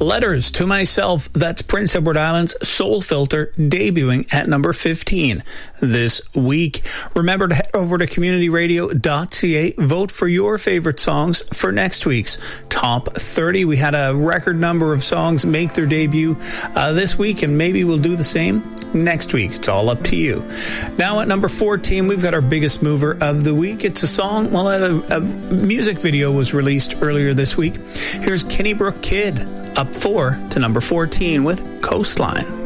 Letters to Myself, that's Prince Edward Island's Soul Filter, debuting at number 15 this week. Remember to head over to communityradio.ca, vote for your favorite songs for next week's Top 30. We had a record number of songs make their debut this week, and maybe we'll do the same next week. It's all up to you. Now at number 14, we've got our biggest mover of the week. It's a song, well, a music video was released earlier this week. Here's Kenny Brook Kid, up 4 to number 14 with Coastline.